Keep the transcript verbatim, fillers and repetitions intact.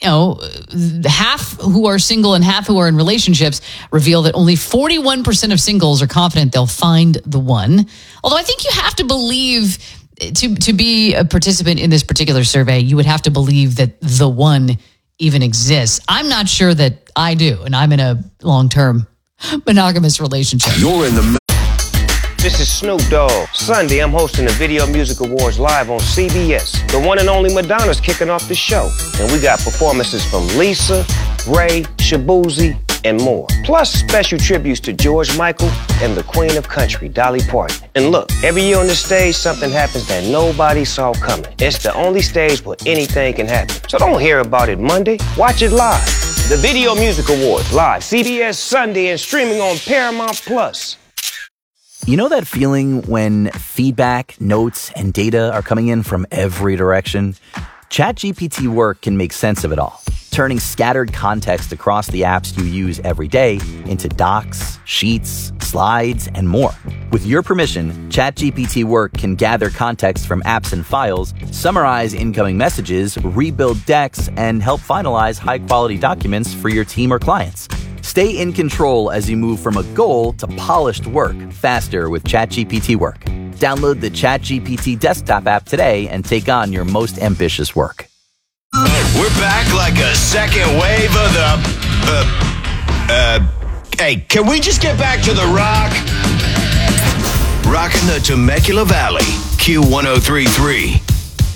know, half who are single and half who are in relationships reveal that only forty-one percent of singles are confident they'll find the one. Although I think you have to believe, to, to be a participant in this particular survey, you would have to believe that the one even exists. I'm not sure that I do, and I'm in a long-term monogamous relationship. You're in the... This is Snoop Dogg. Sunday, I'm hosting the Video Music Awards live on C B S. The one and only Madonna's kicking off the show. And we got performances from Lisa, Ray, Shabuzi, and more. Plus special tributes to George Michael and the Queen of Country, Dolly Parton. And look, every year on this stage, something happens that nobody saw coming. It's the only stage where anything can happen. So don't hear about it Monday. Watch it live. The Video Music Awards live, C B S Sunday, and streaming on Paramount Plus. You know that feeling when feedback, notes, and data are coming in from every direction? ChatGPT Work can make sense of it all, turning scattered context across the apps you use every day into docs, sheets, slides, and more. With your permission, ChatGPT Work can gather context from apps and files, summarize incoming messages, rebuild decks, and help finalize high-quality documents for your team or clients. Stay in control as you move from a goal to polished work faster with ChatGPT Work. Download the ChatGPT desktop app today and take on your most ambitious work. We're back like a second wave of the... Uh, uh, hey, can we just get back to the rock? Rocking the Temecula Valley, Q one oh three point three.